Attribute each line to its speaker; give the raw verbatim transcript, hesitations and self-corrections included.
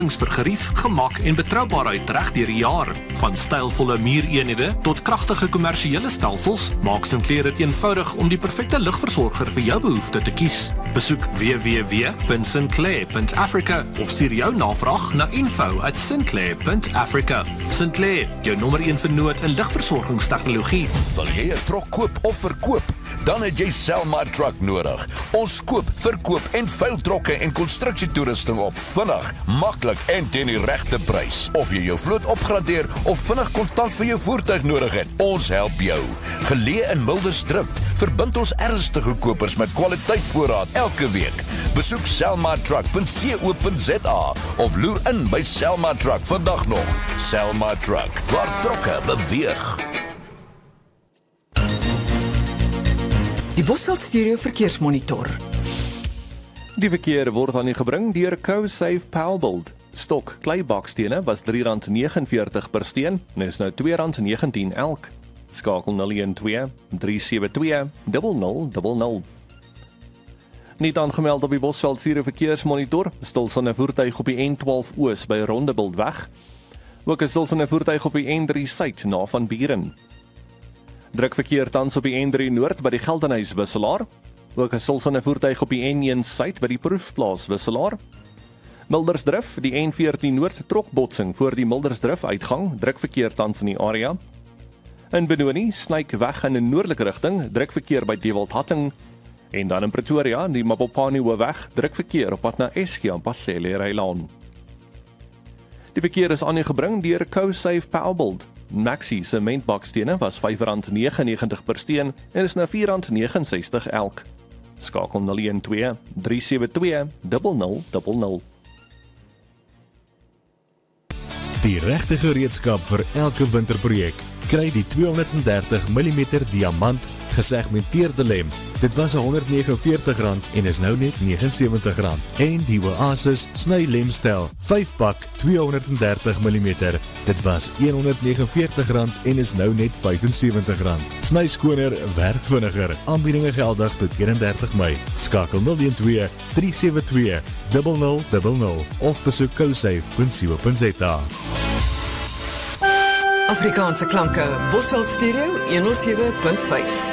Speaker 1: vir gerief, gemak en betroubaarheid reg deur die jaar. Van stylvolle muureenhede tot kragtige kommersiële stelsels, maak Sinclair dit eenvoudig om die perfekte ligversorger vir jou behoefte te kies. Besoek w w w punt sinclair punt africa of stuur jou navraag na info at sinclair punt africa. Sinclair, jou nommer een vernoot in ligversorgingstegnologie.
Speaker 2: Wil jy 'n trok koop of verkoop? Dan het jy Selma Truck nodig. Ons koop, verkoop en veil trokke en konstruksietoerusting op vinnig, maklik en teen die regte prys. Of jy jou vloot opgradeer of vinnig kontant vir jou voertuig nodig het, ons help jou. Geleë in Mildersdrift, verbind ons ernstige kopers met kwaliteit voorraad elke week. Besoek selma truck punt co punt za of loer in by Selma Truck vandag nog. Selma Truck, waar trokke beweeg.
Speaker 3: Die Bosveld Stereo Verkeersmonitor.
Speaker 4: Die verkeer word aan u gebring deur CoSafe Powerbuild. Stok kleibakstene was drie rand negenveertig per steen en is nou twee rand negentien elk. Skakel nul een twee drie sewe twee nul nul nul nul. Niet aangemeld op die Bosveld Stereo Verkeersmonitor, stilstaande voertuig op die N twaalf Oos by Rondebultweg. Ook 'n stilstaande voertuig op die N drie Suid na Van Buren. Druk verkeer tans op die N drie Noord by die Geldenhuys wisselaar. Ook 'n stilstaande voertuig op die N een Suid by die Proefplaas wisselaar. Mildersdrift, die N veertien Noord trokbotsing voor die Mildersdrift uitgang, druk verkeer tans in die area. In Benoni, snyk weg in 'n noordelike rigting, druk verkeer by Dewald-Hatting. En dan in Pretoria, die Mapopani Hoofweg, druk verkeer op pad na Eskia en Paslele Rylaan. Die verkeer is aan u gebring deur CoSafe Powerbuild. Maxi sementbakstene was vyf rand negenennegentig per steen en is nou vier rand negenensestig elk. Skakel nul een twee drie sewe twee nul nul nul nul.
Speaker 5: Die regte gereedskap vir elke winterprojek. Kry die tweehonderddertig millimeter diamant gesegmenteerde lem. Dit was honderdnegenenveertig rand en is nou net negenensewentig rand. En die Oasis sny lemstel, vyf pak tweehonderddertig millimeter. Dit was honderdnegenenveertig rand en is nou net vyfensewentig rand. Sny skoner, werk vinniger. Aanbiedinge geldig tot eenendertig Mei. Skakel nul een twee drie sewe twee nul nul nul nul of besoek cosafe punt co punt za.
Speaker 3: Afrikaanse klanke, Bosveld Stereo honderd sewe punt vyf.